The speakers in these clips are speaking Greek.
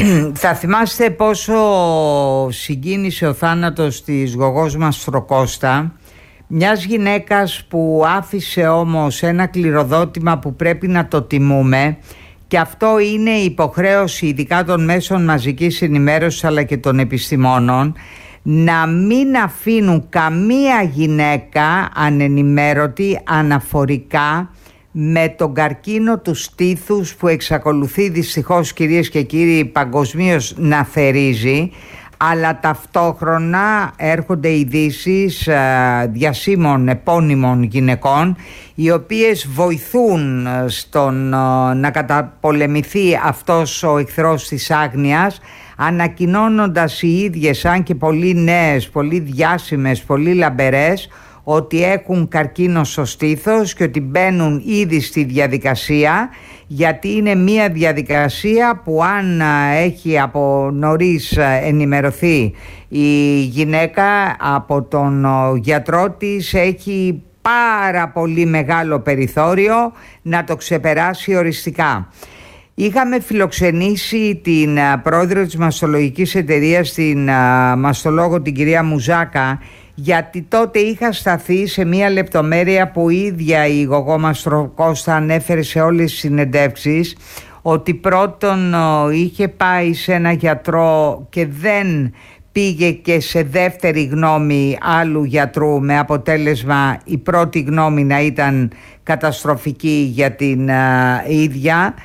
Θα θυμάστε πόσο συγκίνησε ο θάνατος της γογός μας Φροκώστα, μιας γυναίκας που άφησε όμως ένα κληροδότημα που πρέπει να το τιμούμε, και αυτό είναι η υποχρέωση ειδικά των μέσων μαζικής ενημέρωσης αλλά και των επιστημόνων, να μην αφήνουν καμία γυναίκα ανενημέρωτη αναφορικά με τον καρκίνο του στήθους που εξακολουθεί δυστυχώς, κυρίες και κύριοι, παγκοσμίως να θερίζει, αλλά ταυτόχρονα έρχονται ειδήσεις διασήμων επώνυμων γυναικών οι οποίες βοηθούν στον να καταπολεμηθεί αυτός ο εχθρός της άγνοιας, ανακοινώνοντας οι ίδιες, αν και πολύ νέες, πολύ διάσημες, πολύ λαμπερές, ότι έχουν καρκίνο στο στήθος και ότι μπαίνουν ήδη στη διαδικασία, γιατί είναι μια διαδικασία που αν έχει από νωρίς ενημερωθεί η γυναίκα από τον γιατρό της, έχει πάρα πολύ μεγάλο περιθώριο να το ξεπεράσει οριστικά. Είχαμε φιλοξενήσει την πρόεδρο της μαστολογικής εταιρείας, την μαστολόγο την κυρία Μουζάκα, γιατί τότε είχα σταθεί σε μία λεπτομέρεια που η ίδια η γογό μας Φροκώστα ανέφερε σε όλες τις συνεντεύξεις, ότι πρώτον είχε πάει σε ένα γιατρό και δεν πήγε και σε δεύτερη γνώμη άλλου γιατρού, με αποτέλεσμα η πρώτη γνώμη να ήταν καταστροφική για την ίδια,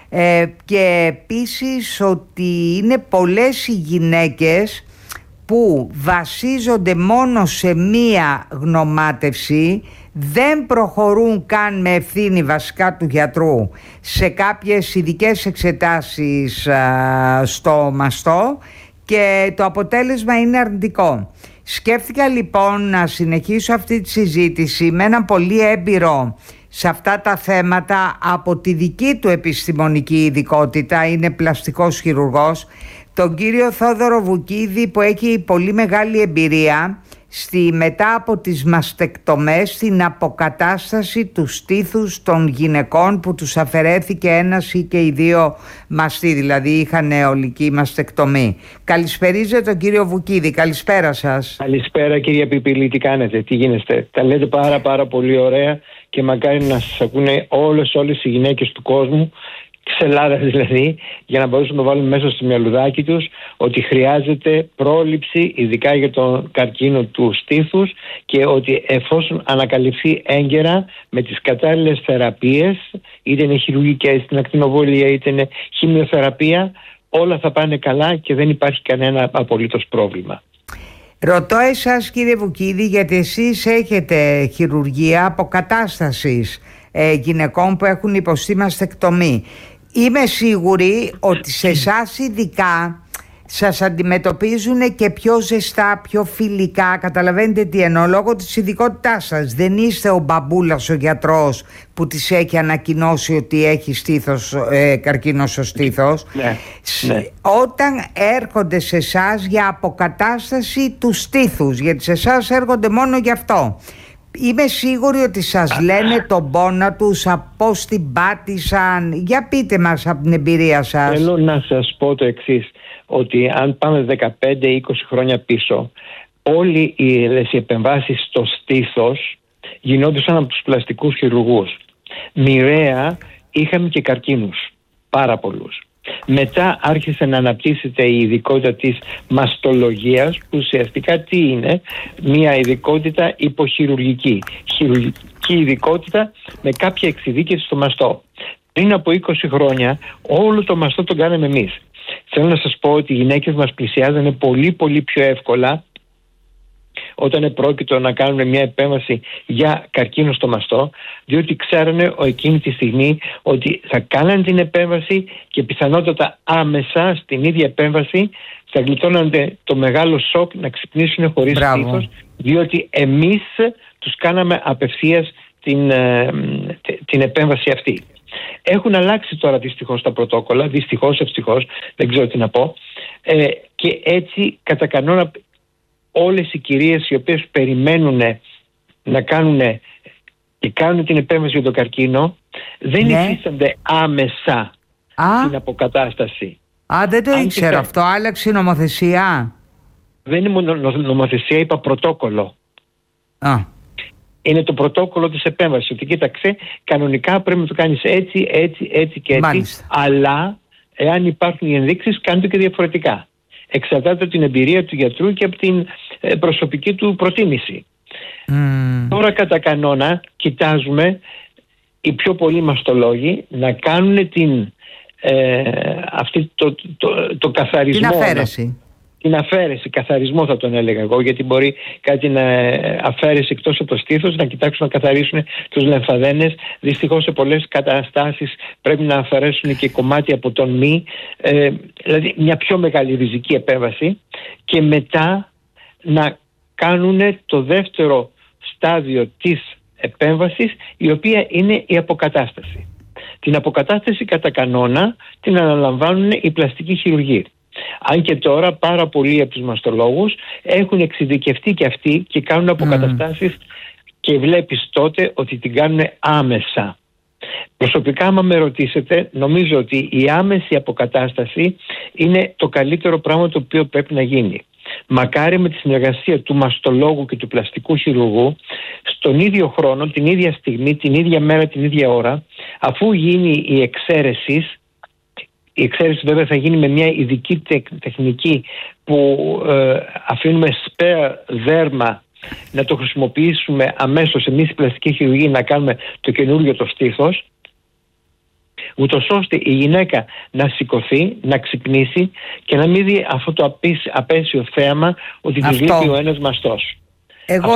και επίσης ότι είναι πολλές οι γυναίκες που βασίζονται μόνο σε μία γνωμάτευση, δεν προχωρούν καν με ευθύνη βασικά του γιατρού σε κάποιες ειδικές εξετάσεις στο μαστό, και το αποτέλεσμα είναι αρνητικό. Σκέφτηκα λοιπόν να συνεχίσω αυτή τη συζήτηση με έναν πολύ έμπειρο σε αυτά τα θέματα από τη δική του επιστημονική ειδικότητα, είναι πλαστικός χειρουργός, τον κύριο Θόδωρο Βουκίδη, που έχει πολύ μεγάλη εμπειρία μετά από τις μαστεκτομές, στην αποκατάσταση του στήθους των γυναικών που τους αφαιρέθηκε ένας ή και οι δύο μαστοί, δηλαδή είχαν ολική μαστεκτομή. Καλησπερίζω τον κύριο Βουκίδη, καλησπέρα σας. Καλησπέρα κυρία Πιπίλη, τι κάνετε, τι γίνεστε? Τα λέτε πάρα πολύ ωραία και μακάρι να σας ακούνε όλες οι γυναίκες του κόσμου, της Ελλάδας δηλαδή, για να μπορέσουν να το βάλουν μέσα στο μυαλουδάκι τους ότι χρειάζεται πρόληψη, ειδικά για τον καρκίνο του στήθους, και ότι εφόσον ανακαλυφθεί έγκαιρα με τις κατάλληλες θεραπείες, είτε είναι χειρουργικές, είτε είναι ακτινοβολία, είτε είναι χημειοθεραπεία, όλα θα πάνε καλά και δεν υπάρχει κανένα απολύτως πρόβλημα. Ρωτώ εσάς κύριε Βουκίδη, γιατί εσείς έχετε χειρουργία αποκατάστασης γυναικών που έχουν υποστεί μαστεκτομή. Είμαι σίγουρη ότι σε εσάς ειδικά σας αντιμετωπίζουν και πιο ζεστά, πιο φιλικά. Καταλαβαίνετε τι εννοώ, λόγω της ειδικότητάς σας. Δεν είστε ο μπαμπούλας ο γιατρός που της έχει ανακοινώσει ότι έχει καρκίνο στο στήθος. Ναι. Όταν έρχονται σε εσάς για αποκατάσταση του στήθους, γιατί σε εσάς έρχονται μόνο γι' αυτό, είμαι σίγουρη ότι σας λένε τον πόνο τους, πώς την πάτησαν. Για πείτε μας από την εμπειρία σας. Θέλω να σας πω το εξής, ότι αν πάμε 15-20 χρόνια πίσω, όλοι οι επεμβάσεις στο στήθος γινόντουσαν από τους πλαστικούς χειρουργούς. Μοιραία είχαμε και καρκίνους, πάρα πολλούς. Μετά άρχισε να αναπτύσσεται η ειδικότητα της μαστολογίας, που ουσιαστικά τι είναι? Μια ειδικότητα υποχειρουργική, χειρουργική ειδικότητα με κάποια εξειδίκευση στο μαστό. Πριν από 20 χρόνια όλο το μαστό τον κάναμε εμείς. Θέλω να σας πω ότι οι γυναίκες μας πλησιάζανε πολύ πιο εύκολα όταν επρόκειτο να κάνουν μια επέμβαση για καρκίνο στο μαστό, διότι ξέρανε εκείνη τη στιγμή ότι θα κάνανε την επέμβαση και πιθανότατα άμεσα στην ίδια επέμβαση θα γλιτώνανε το μεγάλο σοκ να ξυπνήσουν χωρίς στήθος, διότι εμείς τους κάναμε απευθείας την επέμβαση αυτή. Έχουν αλλάξει τώρα δυστυχώς τα πρωτόκολλα, δυστυχώς, ευτυχώς, δεν ξέρω τι να πω, και έτσι κατά κανόνα όλες οι κυρίες οι οποίες περιμένουν να κάνουν και κάνουν την επέμβαση για τον καρκίνο δεν υφίστανται άμεσα την αποκατάσταση. Δεν το ήξερα αυτό. Άλλαξε η νομοθεσία. Δεν είναι μόνο νομοθεσία, είπα πρωτόκολλο. Είναι το πρωτόκολλο της επέμβασης. Ότι κοίταξε, κανονικά πρέπει να το κάνεις έτσι και έτσι. Μάλιστα. Αλλά εάν υπάρχουν οι ενδείξεις, κάντε και διαφορετικά. Εξαρτάται από την εμπειρία του γιατρού και από την προσωπική του προτίμηση. Τώρα κατά κανόνα κοιτάζουμε οι πιο πολλοί μαστολόγοι να κάνουν το καθαρισμό. Την αφαίρεση. Την αφαίρεση, καθαρισμό θα τον έλεγα εγώ, γιατί μπορεί κάτι να αφαίρεση εκτός από το στήθος, να κοιτάξουν να καθαρίσουν τους λεμφαδένες. Δυστυχώς σε πολλές καταστάσεις πρέπει να αφαιρέσουν και κομμάτι από τον μη, δηλαδή μια πιο μεγάλη ριζική επέμβαση, και μετά να κάνουν το δεύτερο στάδιο της επέμβασης, η οποία είναι η αποκατάσταση. Την αποκατάσταση κατά κανόνα την αναλαμβάνουν οι πλαστικοί χειρουργοί. Αν και τώρα πάρα πολλοί από τους μαστολόγους έχουν εξειδικευτεί και αυτοί και κάνουν αποκαταστάσεις και βλέπεις τότε ότι την κάνουν άμεσα. Προσωπικά, άμα με ρωτήσετε, νομίζω ότι η άμεση αποκατάσταση είναι το καλύτερο πράγμα το οποίο πρέπει να γίνει. Μακάρι με τη συνεργασία του μαστολόγου και του πλαστικού χειρουργού στον ίδιο χρόνο, την ίδια στιγμή, την ίδια μέρα, την ίδια ώρα, αφού γίνει η εξαίρεση. Η εξαίρεση βέβαια θα γίνει με μια ειδική τεχνική που αφήνουμε spare δέρμα να το χρησιμοποιήσουμε αμέσως εμείς οι πλαστικοί χειρουργοί, να κάνουμε το καινούριο το στήθος, ούτως ώστε η γυναίκα να σηκωθεί, να ξυπνήσει και να μην δει αυτό το απέσιο θέαμα ότι τη λείπει ο ένας μαστός. Εγώ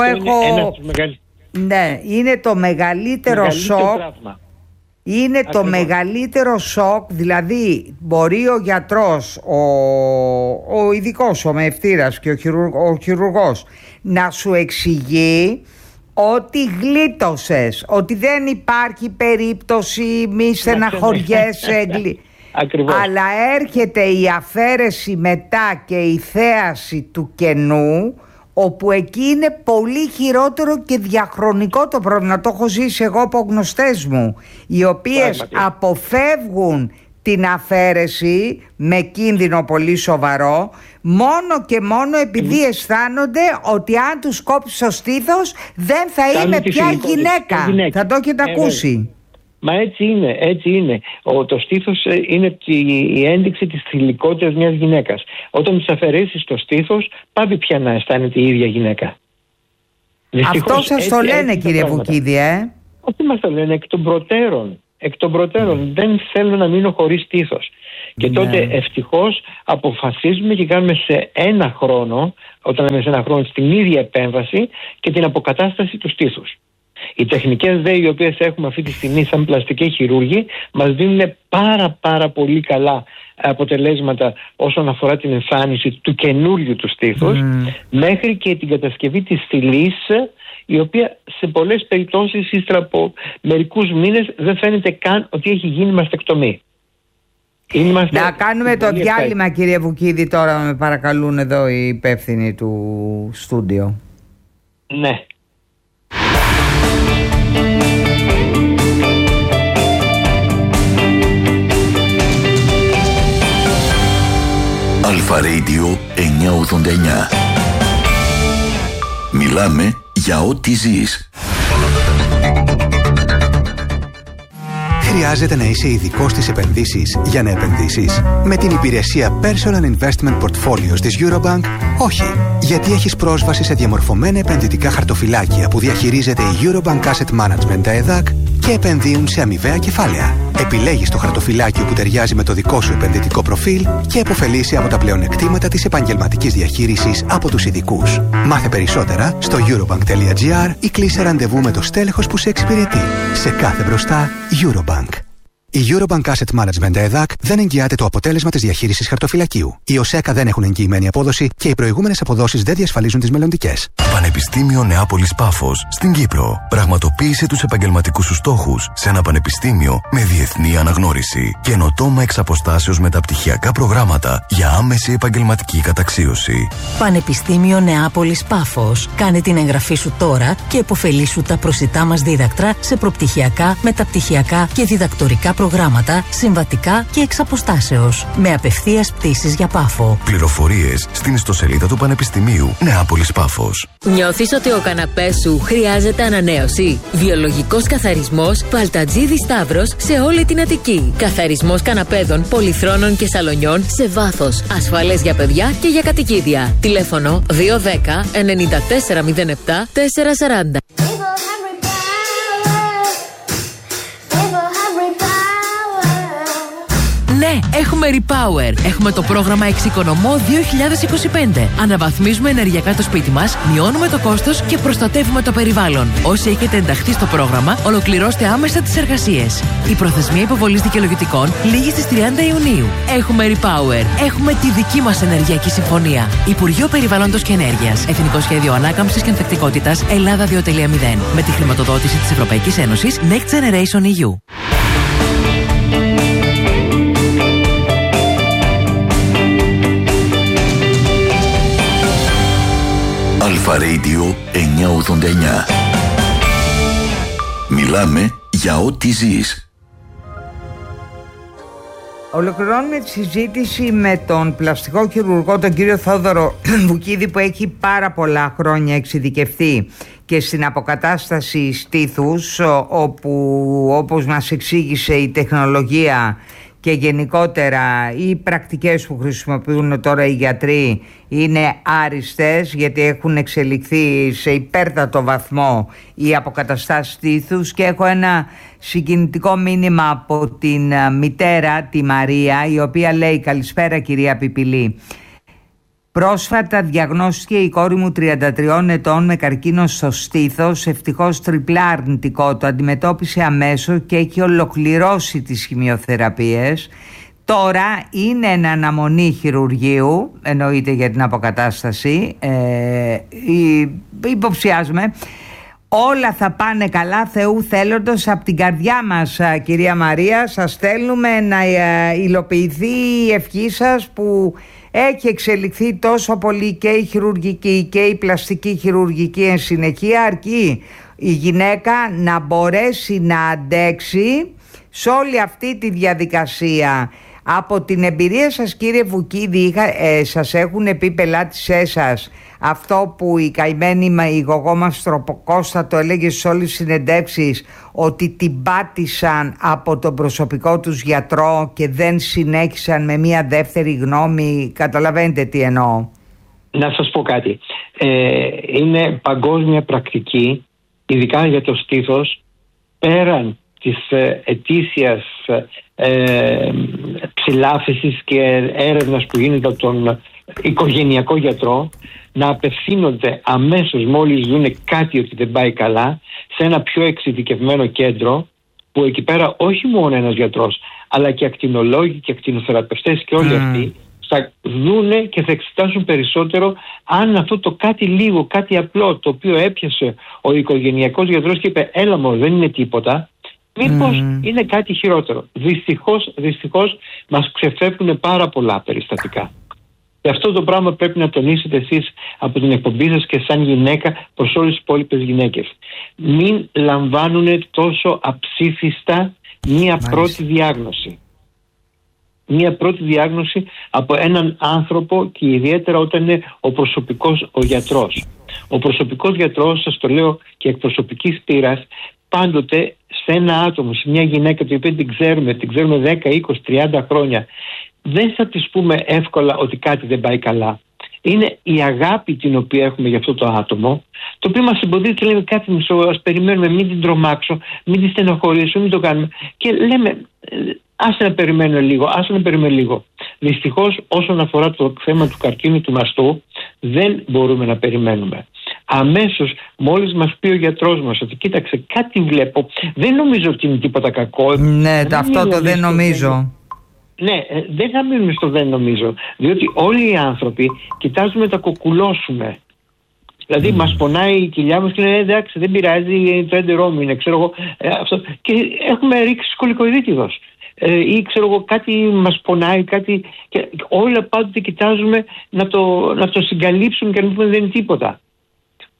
Ναι, είναι το μεγαλύτερο σοκ. Τραύμα. Είναι ακριβώς το μεγαλύτερο σοκ, δηλαδή μπορεί ο γιατρός, ο ειδικός, ο μεευτήρας και ο χειρουργός να σου εξηγεί ότι γλίτωσες, ότι δεν υπάρχει περίπτωση, μη στεναχωριέσαι. Αλλά έρχεται η αφαίρεση μετά και η θέαση του κενού, όπου εκεί είναι πολύ χειρότερο και διαχρονικό το πρόβλημα. Το έχω ζήσει εγώ από γνωστές μου, οι οποίες αποφεύγουν την αφαίρεση με κίνδυνο πολύ σοβαρό, μόνο και μόνο επειδή αισθάνονται ότι αν τους κόψει το στήθος δεν θα είμαι πια γυναίκα. Θα το έχετε ακούσει. Μα έτσι είναι. Το στήθος είναι η ένδειξη της θηλυκότητας μιας γυναίκας. Όταν της αφαιρέσεις το στήθος, πάβει πια να αισθάνεται η ίδια γυναίκα. Δυστυχώς, αυτό σας το λένε, κύριε Βουκίδη, Όχι μας το λένε, εκ των προτέρων. Δεν θέλω να μείνω χωρίς στήθος. Και τότε ευτυχώς αποφασίζουμε και κάνουμε σε ένα χρόνο, όταν λέμε σε ένα χρόνο, στην ίδια επέμβαση και την αποκατάσταση του στήθους. Οι τεχνικές οι οποίες έχουμε αυτή τη στιγμή σαν πλαστικοί χειρούργοι μας δίνουν πάρα πολύ καλά αποτελέσματα όσον αφορά την εμφάνιση του καινούριου του στήθους, μέχρι και την κατασκευή της θηλής, η οποία σε πολλές περιπτώσεις ύστερα από μερικούς μήνες δεν φαίνεται καν ότι έχει γίνει μαστεκτομή. Να κάνουμε το διάλειμμα, κύριε Βουκίδη, τώρα με παρακαλούν εδώ οι υπεύθυνοι του στούντιο. Ναι. Αλφα Radio 989. Μιλάμε για ό,τι ζεις. Χρειάζεται να είσαι ειδικός στις επενδύσεις για να επενδύσεις? Με την υπηρεσία Personal Investment Portfolios της Eurobank, όχι. Γιατί έχεις πρόσβαση σε διαμορφωμένα επενδυτικά χαρτοφυλάκια που διαχειρίζεται η Eurobank Asset Management ΕΔΑΚ και επενδύουν σε αμοιβαία κεφάλαια. Επιλέγεις το χαρτοφυλάκιο που ταιριάζει με το δικό σου επενδυτικό προφίλ και επωφελείσαι από τα πλεονεκτήματα της επαγγελματικής διαχείρισης από τους ειδικούς. Μάθε περισσότερα στο eurobank.gr ή κλείσε ραντεβού με το στέλεχος που σε εξυπηρετεί. Σε κάθε μπροστά, Eurobank. Η Eurobank Asset Management ΕΔΑΚ δεν εγγυάται το αποτέλεσμα της διαχείρισης χαρτοφυλακίου. Οι ΟΣΕΚΑ δεν έχουν εγγυημένη απόδοση και οι προηγούμενες αποδόσεις δεν διασφαλίζουν τις μελλοντικές. Πανεπιστήμιο Νεάπολης Πάφος στην Κύπρο. Πραγματοποίησε τους επαγγελματικούς σου στόχους σε ένα πανεπιστήμιο με διεθνή αναγνώριση. Καινοτόμα εξ αποστάσεως μεταπτυχιακά προγράμματα για άμεση επαγγελματική καταξίωση. Πανεπιστήμιο Νεάπολης Πάφος. Κάνε την εγγραφή σου τώρα και επωφελήσου τα προσιτά μας δίδακτρα σε προπτυχιακά, μεταπτυχιακά και διδακτορικά προγράμματα συμβατικά και εξ αποστάσεως. Με απευθείας πτήσεις για Πάφο. Πληροφορίες στην ιστοσελίδα του Πανεπιστημίου Νεάπολης Πάφος. Νιώθεις ότι ο καναπές σου χρειάζεται ανανέωση? Βιολογικός καθαρισμός Παλτατζίδη Σταύρος σε όλη την Αττική. Καθαρισμός καναπέδων, πολυθρόνων και σαλονιών σε βάθος. Ασφαλές για παιδιά και για κατοικίδια. Τηλέφωνο 210 9407 440. Ναι, έχουμε Repower. Έχουμε το πρόγραμμα Εξοικονομώ 2025. Αναβαθμίζουμε ενεργειακά το σπίτι μας, μειώνουμε το κόστος και προστατεύουμε το περιβάλλον. Όσοι έχετε ενταχθεί στο πρόγραμμα, ολοκληρώστε άμεσα τις εργασίες. Η προθεσμία υποβολής δικαιολογητικών λήγει στις 30 Ιουνίου. Έχουμε Repower. Έχουμε τη δική μας ενεργειακή συμφωνία. Υπουργείο Περιβάλλοντος και Ενέργειας. Εθνικό Σχέδιο Ανάκαμψης και Ανθεκτικότητας Ελλάδα 2.0. Με τη χρηματοδότηση της Ευρωπαϊκής Ένωσης Next Generation EU. Αλφα Radio 989. Μιλάμε για ό,τι ζεις. Ολοκληρώνουμε τη συζήτηση με τον πλαστικό χειρουργό, τον κύριο Θόδωρο Βουκίδη, που έχει πάρα πολλά χρόνια εξειδικευτεί και στην αποκατάσταση στήθους, όπου, όπως μας εξήγησε, η τεχνολογία και γενικότερα οι πρακτικές που χρησιμοποιούν τώρα οι γιατροί είναι άριστες, γιατί έχουν εξελιχθεί σε υπέρτατο βαθμό οι αποκαταστάσεις στήθους. Και έχω ένα συγκινητικό μήνυμα από την μητέρα, τη Μαρία, η οποία λέει: «Καλησπέρα κυρία Πιπιλή. Πρόσφατα διαγνώστηκε η κόρη μου 33 ετών με καρκίνο στο στήθος, ευτυχώς τριπλά αρνητικό. Το αντιμετώπισε αμέσως και έχει ολοκληρώσει τις χημειοθεραπείες. Τώρα είναι εν αναμονή χειρουργείου, εννοείται για την αποκατάσταση, υποψιάζουμε. Όλα θα πάνε καλά, Θεού θέλοντος. Από την καρδιά μας, κυρία Μαρία, σας στέλνουμε να υλοποιηθεί η ευχή σας, που έχει εξελιχθεί τόσο πολύ και η χειρουργική και η πλαστική χειρουργική εν συνεχεία, αρκεί η γυναίκα να μπορέσει να αντέξει σε όλη αυτή τη διαδικασία. Από την εμπειρία σας, κύριε Βουκίδη, σας έχουν πει πελάτησές σας αυτό που η καημένη η γογό μας Τροποκώστα το έλεγε σε όλες τις συνεντεύξεις, ότι την πάτησαν από τον προσωπικό τους γιατρό και δεν συνέχισαν με μια δεύτερη γνώμη? Καταλαβαίνετε τι εννοώ? Να σας πω κάτι. Είναι παγκόσμια πρακτική, ειδικά για το στήθος, πέραν της ετήσιας ψηλάφισης και έρευνας που γίνεται από τον οικογενειακό γιατρό, να απευθύνονται αμέσως μόλις δουν κάτι ότι δεν πάει καλά σε ένα πιο εξειδικευμένο κέντρο, που εκεί πέρα όχι μόνο ένας γιατρός, αλλά και ακτινολόγοι και ακτινοθεραπευτές και όλοι αυτοί θα δούνε και θα εξετάσουν περισσότερο αν αυτό το κάτι λίγο, κάτι απλό, το οποίο έπιασε ο οικογενειακός γιατρός και είπε έλα μου, δεν είναι τίποτα, μήπως είναι κάτι χειρότερο. Δυστυχώς μας ξεφεύγουν πάρα πολλά περιστατικά. Και αυτό το πράγμα πρέπει να τονίσετε εσείς από την εκπομπή σας και σαν γυναίκα προς όλες τις υπόλοιπες γυναίκες. Μην λαμβάνουν τόσο αψήφιστα μία πρώτη διάγνωση. Μία πρώτη διάγνωση από έναν άνθρωπο, και ιδιαίτερα όταν είναι ο γιατρός. Ο προσωπικός γιατρός, σας το λέω και εκ προσωπικής πείρας, πάντοτε σε ένα άτομο, σε μια γυναίκα την οποία την ξέρουμε 10, 20, 30 χρόνια, δεν θα της πούμε εύκολα ότι κάτι δεν πάει καλά. Είναι η αγάπη την οποία έχουμε για αυτό το άτομο, το οποίο μας εμποδίζει και λέμε κάτι μισό, ας περιμένουμε, μην την τρομάξω, μην την στενοχωρήσω, μην το κάνουμε. Και λέμε, άσε να περιμένουμε λίγο. Δυστυχώς, όσον αφορά το θέμα του καρκίνου του μαστού, δεν μπορούμε να περιμένουμε. Αμέσως, μόλις μας πει ο γιατρός μας ότι κοίταξε, κάτι βλέπω, δεν νομίζω ότι είναι τίποτα κακό. Ναι, αυτό το δεν νομίζω. Ναι, δεν θα μείνουμε στο δεν νομίζω, διότι όλοι οι άνθρωποι κοιτάζουμε να τα κοκκουλώσουμε. Δηλαδή μας πονάει η κοιλιά μας και λένε εντάξει, δεν πειράζει, το έντερό μου είναι, ξέρω εγώ, αυτό. Και έχουμε ρίξει σκολικοειδίτιδος. Ή ξέρω εγώ, κάτι μας πονάει, κάτι, και όλα πάντοτε κοιτάζουμε να το συγκαλύψουμε και να πούμε δεν είναι τίποτα.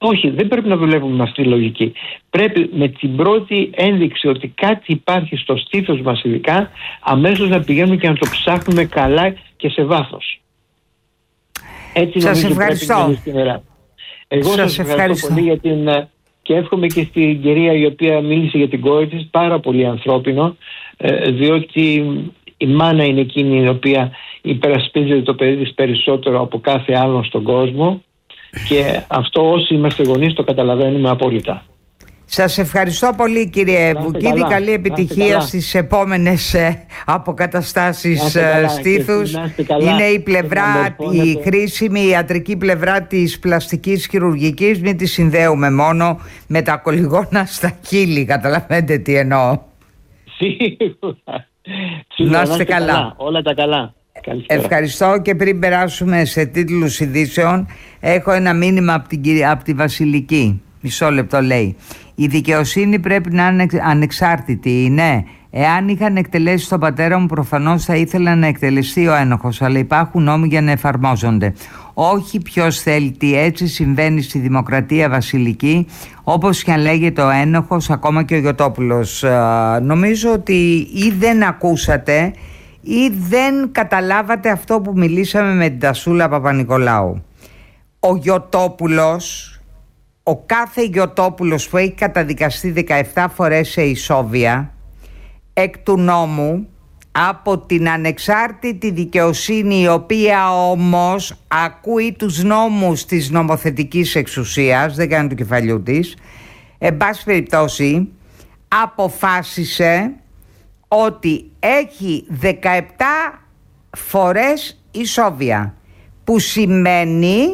Όχι, δεν πρέπει να δουλεύουμε με αυτή τη λογική. Πρέπει με την πρώτη ένδειξη ότι κάτι υπάρχει στο στήθος μας ειδικά, αμέσως να πηγαίνουμε και να το ψάχνουμε καλά και σε βάθος. Έτσι σας ευχαριστώ. Εγώ σας ευχαριστώ πολύ και εύχομαι και στην κυρία η οποία μίλησε για την κόρη της, πάρα πολύ ανθρώπινο, διότι η μάνα είναι εκείνη η οποία υπερασπίζεται το παιδί της περισσότερο από κάθε άλλον στον κόσμο, και αυτό όσοι είμαστε γονείς το καταλαβαίνουμε απόλυτα. Σας ευχαριστώ πολύ, κύριε Βουκίδη. Καλή επιτυχία στις επόμενες αποκαταστάσεις στήθους. Είναι η πλευρά, η χρήσιμη ιατρική πλευρά της πλαστικής χειρουργικής. Μην τη συνδέουμε μόνο με τα κολυγόνα στα χείλη. Καταλαβαίνετε τι εννοώ. Σίγουρα. Να είστε καλά. Όλα τα καλά. Ευχαριστώ. Και πριν περάσουμε σε τίτλους ειδήσεων, έχω ένα μήνυμα από τη Βασιλική. Μισό λεπτό, λέει. Η δικαιοσύνη πρέπει να είναι ανεξάρτητη. Ναι, εάν είχαν εκτελέσει τον πατέρα μου, προφανώς θα ήθελα να εκτελεστεί ο ένοχος, αλλά υπάρχουν νόμοι για να εφαρμόζονται. Όχι ποιος θέλει τι, έτσι συμβαίνει στη δημοκρατία, Βασιλική, όπως και αν λέγεται ο ένοχος, ακόμα και ο Γιωτόπουλος. Νομίζω ότι ή δεν ακούσατε ή δεν καταλάβατε αυτό που μιλήσαμε με την Τασούλα Παπα-Νικολάου. Ο Γιωτόπουλος, ο κάθε Γιωτόπουλος που έχει καταδικαστεί 17 φορές σε ισόβια, εκ του νόμου, από την ανεξάρτητη δικαιοσύνη, η οποία όμως ακούει τους νόμους της νομοθετικής εξουσίας, δεν κάνει του κεφαλιού της, εν πάση περιπτώσει αποφάσισε ότι έχει 17 φορές ισόβια, που σημαίνει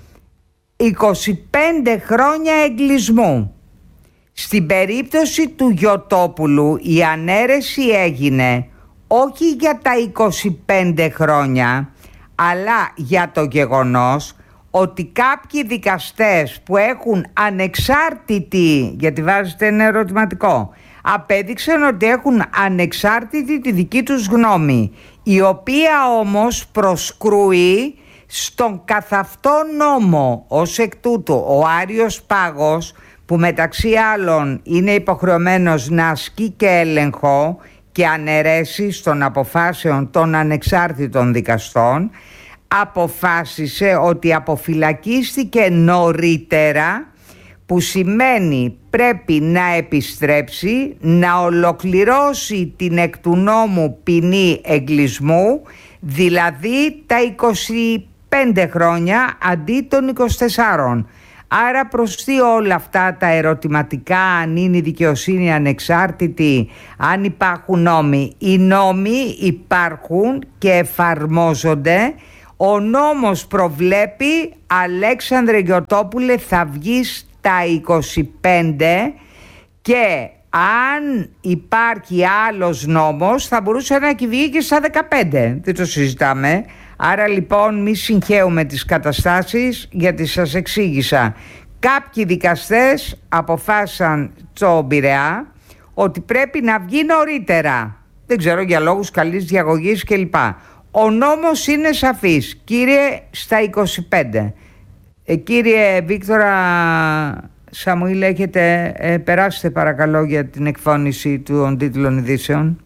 25 χρόνια εγκλισμού. Στην περίπτωση του Γιωτόπουλου η ανέρεση έγινε όχι για τα 25 χρόνια, αλλά για το γεγονός ότι κάποιοι δικαστές που έχουν ανεξάρτητη, γιατί βάζετε ένα ερωτηματικό, απέδειξαν ότι έχουν ανεξάρτητη τη δική τους γνώμη, η οποία όμως προσκρούει στον καθ' αυτό νόμο. Ως εκ τούτου ο Άριος Πάγος, που μεταξύ άλλων είναι υποχρεωμένος να ασκεί και έλεγχο και αναιρέσεις των αποφάσεων των ανεξάρτητων δικαστών, αποφάσισε ότι αποφυλακίστηκε νωρίτερα, που σημαίνει πρέπει να επιστρέψει, να ολοκληρώσει την εκ του νόμου ποινή εγκλισμού, δηλαδή τα 25 χρόνια αντί των 24. Άρα προς τι όλα αυτά τα ερωτηματικά, αν είναι η δικαιοσύνη ανεξάρτητη, αν υπάρχουν νόμοι? Οι νόμοι υπάρχουν και εφαρμόζονται. Ο νόμος προβλέπει, Αλέξανδρε Γιωτόπουλε, θα βγεις τα 25, και αν υπάρχει άλλος νόμος θα μπορούσε να βγει και στα 15. Δεν το συζητάμε. Άρα λοιπόν μη συγχαίουμε τις καταστάσεις, γιατί σας εξήγησα. Κάποιοι δικαστές αποφάσισαν στο Πειραιά ότι πρέπει να βγει νωρίτερα. Δεν ξέρω, για λόγους καλής διαγωγής κλπ. Ο νόμος είναι σαφής, κύριε, στα 25. Κύριε Βίκτορα Σαμουήλ, έχετε περάσετε παρακαλώ για την εκφώνηση των τίτλων ειδήσεων.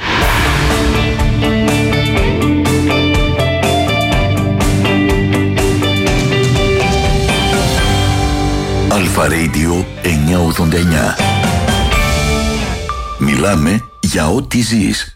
Αλφα Radio 989. Μιλάμε για ό,τι ζεις.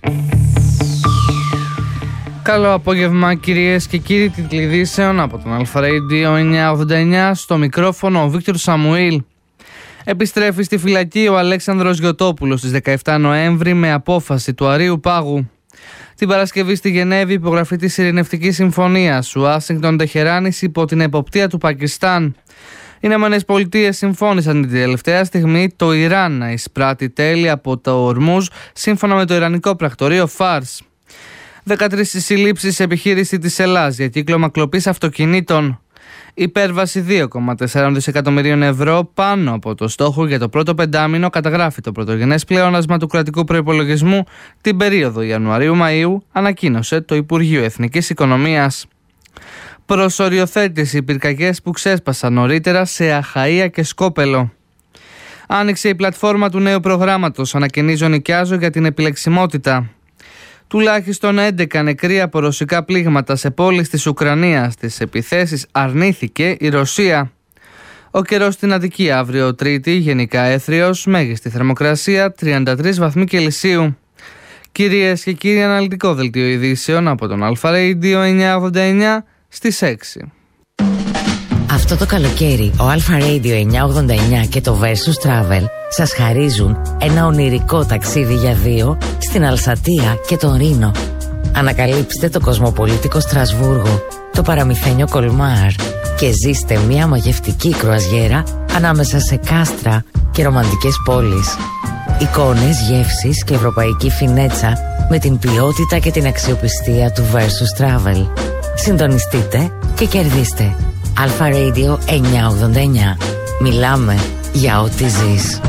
Καλό απόγευμα, κυρίες και κύριοι. Τίτλοι ειδήσεων από τον Αλφα Radio 989. Στο μικρόφωνο ο Βίκτορ Σαμουήλ. Επιστρέφει στη φυλακή ο Αλέξανδρος Γιωτόπουλος στις 17 Νοέμβρη με απόφαση του Αρείου Πάγου. Την Παρασκευή στη Γενέβη, υπογραφή της Ειρηνευτικής Συμφωνίας Ουάσιγκτον Τεχεράνης υπό την εποπτεία του Πακιστάν. Οι ΗΠΑ συμφώνησαν την τελευταία στιγμή το Ιράν να εισπράττει τέλη από το Ορμούζ, σύμφωνα με το Ιρανικό πρακτορείο Φάρς. 13 συλλήψεις σε επιχείρηση της Ελλάς για κύκλωμα κλοπής αυτοκινήτων. Υπέρβαση 2,4 δισεκατομμυρίων ευρώ πάνω από το στόχο για το πρώτο πεντάμινο καταγράφει το πρωτογενές πλεόνασμα του κρατικού προϋπολογισμού την περίοδο Ιανουαρίου-Μαΐου, ανακοίνωσε το Υπουργείο Εθνικής Οικονομίας. Προσοριοθέτηση πυρκαγιές που ξέσπασαν νωρίτερα σε Αχαΐα και Σκόπελο. Άνοιξε η πλατφόρμα του νέου προγράμματος «Ανακαινίζω νοικιάζω» για την επιλεξιμότητα. Τουλάχιστον 11 νεκροί από ρωσικά πλήγματα σε πόλεις της Ουκρανίας. Τις επιθέσεις αρνήθηκε η Ρωσία. Ο καιρός στην Αττική αύριο Τρίτη, γενικά έθριος, μέγιστη θερμοκρασία 33 βαθμοί Κελσίου. Κυρίες και κύριοι, αναλυτικό δελτίο ειδήσεων από τον Αλφα Radio 989 στις 6. Αυτό το καλοκαίρι ο Alpha Radio 989 και το Versus Travel σας χαρίζουν ένα ονειρικό ταξίδι για δύο στην Αλσατία και τον Ρήνο. Ανακαλύψτε το κοσμοπολίτικο Στρασβούργο, το παραμυθένιο Κολμάρ και ζήστε μια μαγευτική κρουαζιέρα ανάμεσα σε κάστρα και ρομαντικές πόλεις. Εικόνες, γεύσεις και ευρωπαϊκή φινέτσα με την ποιότητα και την αξιοπιστία του Versus Travel. Συντονιστείτε και κερδίστε. Alpha Radio 989. Μιλάμε για ό,τι ζεις.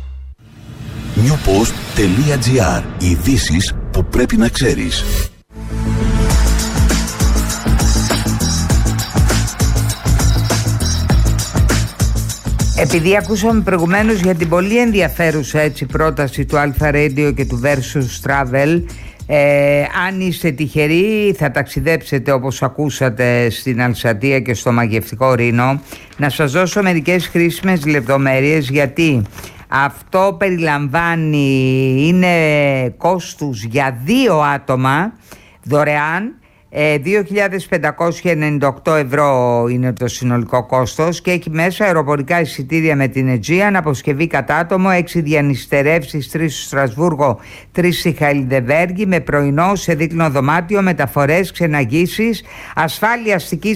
newpost.gr. Ειδήσεις που πρέπει να ξέρεις. Επειδή ακούσαμε προηγουμένως για την πολύ ενδιαφέρουσα πρόταση του Alpha Radio και του Versus Travel, αν είστε τυχεροί θα ταξιδέψετε όπως ακούσατε στην Αλσατία και στο μαγευτικό Ρήνο, να σας δώσω μερικές χρήσιμες λεπτομέρειες, γιατί αυτό περιλαμβάνει, είναι κόστους για 2 άτομα δωρεάν. 2.598 ευρώ είναι το συνολικό κόστος και έχει μέσα αεροπορικά εισιτήρια με την Αιτζίαν, αποσκευή κατά άτομο, 6 διανυστερεύσεις, 3 στο Στρασβούργο, 3 στη Χαϊλντεβέργη, με πρωινό σε δίκλινο δωμάτιο, μεταφορές, ξεναγήσεις, ασφάλεια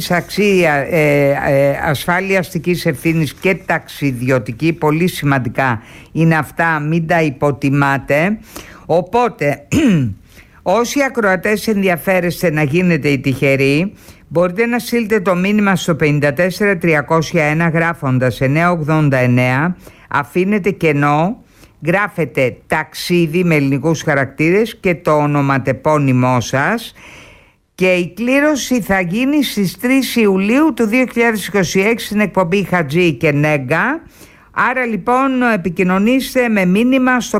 αστικής ευθύνης και ταξιδιωτική. Πολύ σημαντικά είναι αυτά, μην τα υποτιμάτε. Οπότε όσοι ακροατές ενδιαφέρεστε να γίνετε οι τυχεροί, μπορείτε να στείλετε το μήνυμα στο 54301 γράφοντας 989, αφήνετε κενό, γράφετε ταξίδι με ελληνικούς χαρακτήρες και το ονοματεπώνυμό σας, και η κλήρωση θα γίνει στις 3 Ιουλίου του 2026 στην εκπομπή Χατζή και Νέγκα. Άρα λοιπόν επικοινωνήστε με μήνυμα στο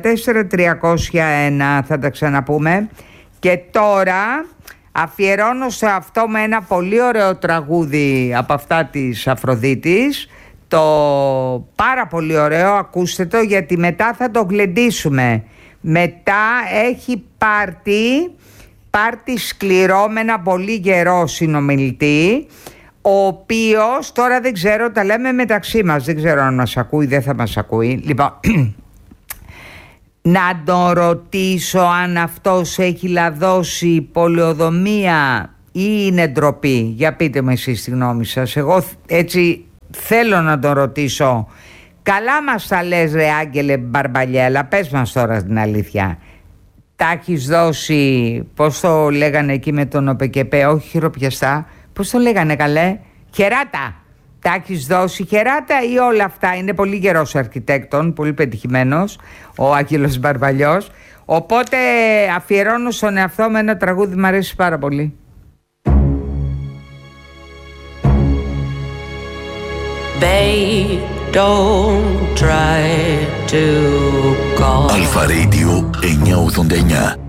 54301, θα τα ξαναπούμε. Και τώρα αφιερώνω σε αυτό με ένα πολύ ωραίο τραγούδι από αυτά της Αφροδίτης, το πάρα πολύ ωραίο, ακούστε το, γιατί μετά θα το γλεντήσουμε. Μετά έχει πάρτι σκληρό με ένα πολύ γερό συνομιλητή, ο οποίος τώρα δεν ξέρω, τα λέμε μεταξύ μας, δεν ξέρω αν μας ακούει, δεν θα μας ακούει. Λοιπόν, να τον ρωτήσω αν αυτός έχει λαδώσει πολεοδομία ή είναι ντροπή. Για πείτε μου εσείς τη γνώμη σας. Εγώ έτσι θέλω να τον ρωτήσω. Καλά μας τα λες ρε Άγγελε Μπαρμπαλιέλα, πες μας τώρα την αλήθεια. Τα έχεις δώσει, πώς το λέγανε εκεί με τον ΟΠΕΚΕΠΕ, όχι χειροπιαστά, πώς το λέγανε καλέ, χεράτα. Τα έχεις δώσει χεράτα ή όλα αυτά? Είναι πολύ γερός αρχιτέκτον, πολύ πετυχημένος ο Άγγελος Μπαρμπαλιός. Οπότε αφιερώνω στον εαυτό με ένα τραγούδι, μου αρέσει πάρα πολύ. Babe, don't try to call. Αλφα Radio 989.